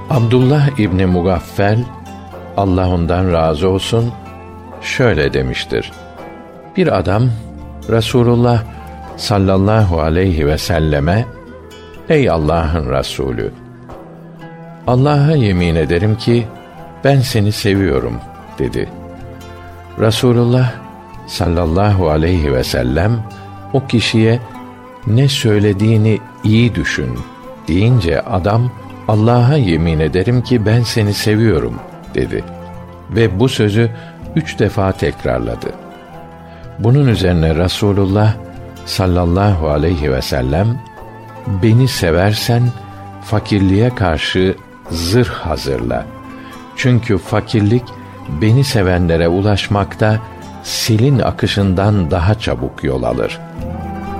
Abdullah İbni Mugaffel, Allah ondan razı olsun, şöyle demiştir: Bir adam Resulullah sallallahu aleyhi ve selleme, ey Allah'ın Resulü, Allah'a yemin ederim ki ben seni seviyorum dedi. Resulullah sallallahu aleyhi ve sellem o kişiye ne söylediğini iyi düşün deyince adam, Allah'a yemin ederim ki ben seni seviyorum dedi ve bu sözü 3 defa tekrarladı. Bunun üzerine Resulullah sallallahu aleyhi ve sellem, beni seversen fakirliğe karşı zırh hazırla. Çünkü fakirlik beni sevenlere ulaşmakta selin akışından daha çabuk yol alır.